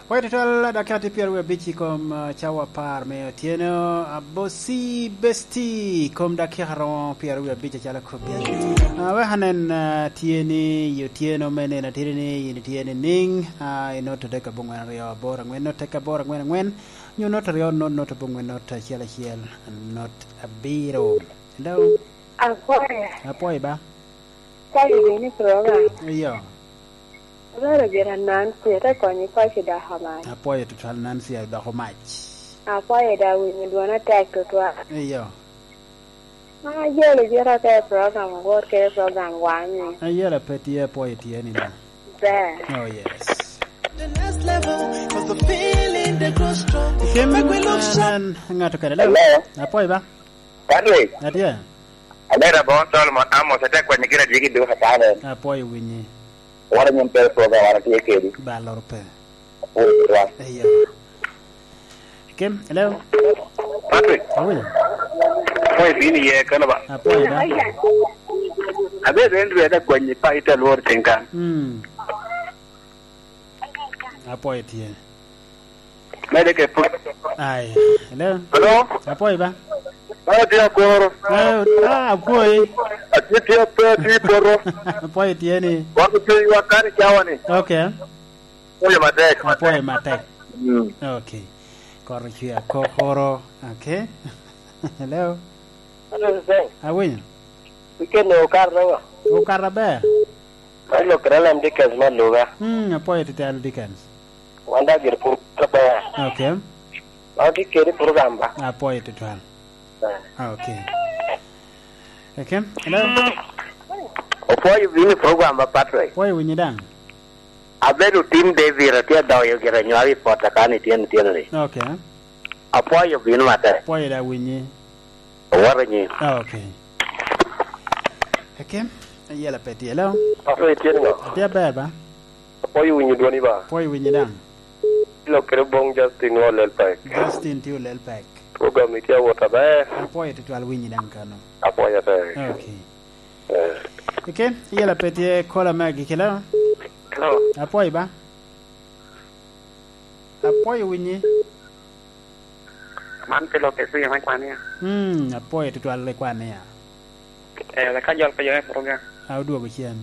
Wait till dakika pier we bichi kom chawa par me tieno abosi besti kom dakika ron pier we bichi chala ko pier we hanen tieni yo tieno mene na tieni ning ino to deka bongwen rio bora ngwen no teka bora ngwen you not rio not bongwen not chala chiel not a biro hello apoy ba Kali ni program yo Vera bira Nancy ta konyi kwa shida hamai. Apoye tutal Nancy da homach. Apoye da wini duwana tek tutwa. Iyo. Jele bira ka program ngor ke program wani. Ayela peti apoye tieni na. There. Oh yes. The next level cause the feeling they grow strong. Make we look sharp. Ngato kana leo. Apoye ba? Padre. Adia. Alera bon tol mo amo sa tek kwa nyikira jigi do hatane. Apoye winyi. Wara nyempe program wara tiekedi. Ba lorpe. Wa. Iyo. Kim, hello. Padre. Awil. Oy bini ye kana ba. Apoye ba? Abe rendu da kwa nyipa ita lor tinka. Apoye tie. Mede ke pu. Ai. Hello. Hello. Apoye ba? Dia koro. Apoye. Dia peti poro. Apoye tieni. Wako tu wakani chawani. Okay. Oye matek. Apoye matek. Okay. Korchia kokoro. Okay. Hello. Hello sir. Awin. Weekend no karna. O karabe. Hello kralam dikas maluga. Apoye titel Dickens. Wanda girpur trapa. Okay. Audi keri program ba. Apoye titel. Okay. Okay. Hello. Opoy vini program ba patro. Poye winyidang. Abedu team David tia daw yo gira nyari pota kani tien ni. Okay. Apoy vini mate. Poye da winyi. Waranyi. Okay. Okay. Yela peti hello. Patro tien ngo. Dia beba. Apoy winyi doni ba. Poye winyidang. Lo kere bong Justin Walel Pack. Justin Tiulel Pack. Program itia wota ba. Apoye titel winyidang kano. Apoy ate. Okay. Okay. Yela peti kola magi hello. Hello. Apoye ba? Apoye winyi. Man pelo ke suya mai kwani. Apoye titel le kwane ya. La kajol pa yo program. Auduogo chien.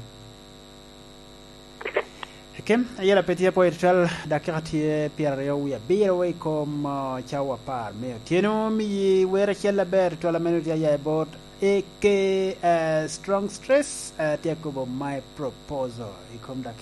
Kim, yela peti apoye titel dakika tie piero ya biro we kom chawa par me tieno mi wera chella ber to la menu ya bot eke strong stress tiakubo my proposal ikom dakika